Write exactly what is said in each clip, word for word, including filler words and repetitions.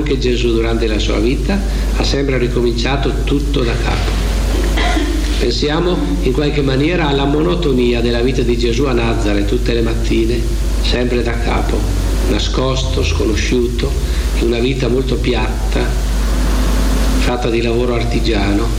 anche Gesù durante la sua vita ha sempre ricominciato tutto da capo. Pensiamo in qualche maniera alla monotonia della vita di Gesù a Nazareth tutte le mattine, sempre da capo, nascosto, sconosciuto, in una vita molto piatta, fatta di lavoro artigiano,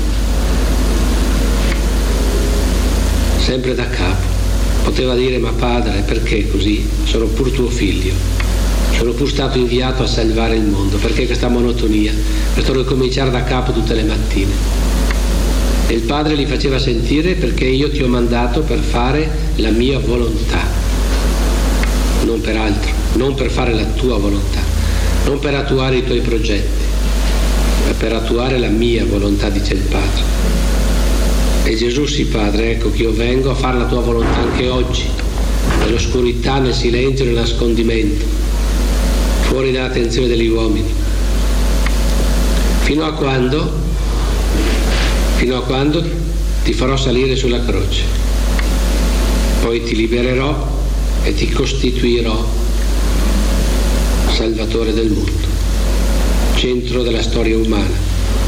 sempre da capo. Poteva dire: ma padre, perché così? Sono pur tuo figlio, sono pur stato inviato a salvare il mondo, perché questa monotonia? Per ricominciare da capo tutte le mattine. E il padre gli faceva sentire: perché io ti ho mandato per fare la mia volontà, non per altro, non per fare la tua volontà, non per attuare i tuoi progetti, ma per attuare la mia volontà, dice il padre. E Gesù: sì padre, ecco che io vengo a fare la tua volontà anche oggi, nell'oscurità, nel silenzio, nel nascondimento, fuori dall'attenzione degli uomini. Fino a quando? Fino a quando ti farò salire sulla croce. Poi ti libererò e ti costituirò Salvatore del mondo, centro della storia umana.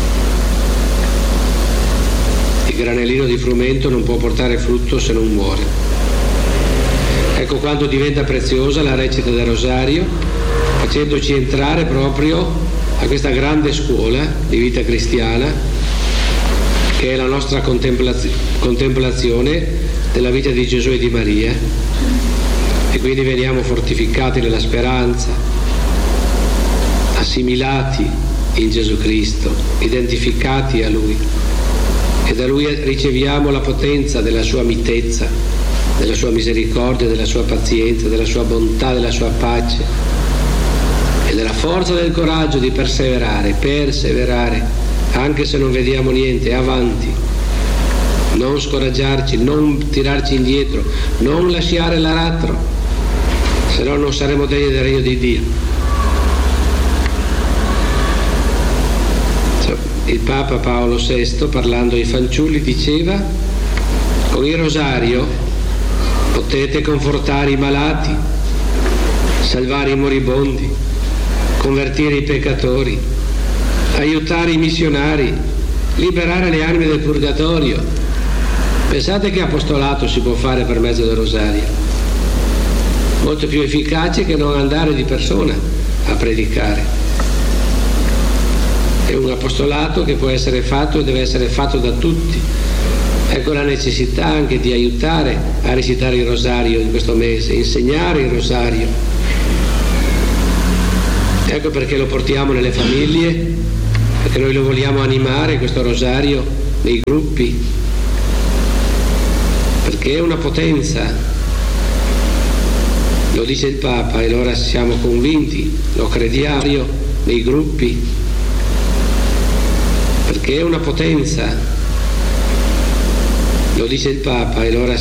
Il granellino di frumento non può portare frutto se non muore. Ecco quando diventa preziosa la recita del rosario, facendoci entrare proprio a questa grande scuola di vita cristiana che è la nostra contemplazio- contemplazione della vita di Gesù e di Maria, e quindi veniamo fortificati nella speranza, assimilati in Gesù Cristo, identificati a Lui, e da Lui riceviamo la potenza della sua mitezza, della sua misericordia, della sua pazienza, della sua bontà, della sua pace e della forza del coraggio di perseverare, perseverare, anche se non vediamo niente, avanti, non scoraggiarci, non tirarci indietro, non lasciare l'aratro, se no non saremo degni del regno di Dio. Il Papa Paolo sesto, parlando ai fanciulli, diceva: con il rosario potete confortare i malati, salvare i moribondi, convertire i peccatori, aiutare i missionari, liberare le anime del purgatorio. Pensate che apostolato si può fare per mezzo del rosario, molto più efficace che non andare di persona a predicare. È un apostolato che può essere fatto e deve essere fatto da tutti. Ecco la necessità anche di aiutare a recitare il rosario in questo mese, insegnare il rosario. Ecco perché lo portiamo nelle famiglie, perché noi lo vogliamo animare, questo rosario, nei gruppi, perché è una potenza. Lo dice il Papa e allora siamo convinti, lo crediamo nei gruppi, perché è una potenza. Lo dice il Papa e allora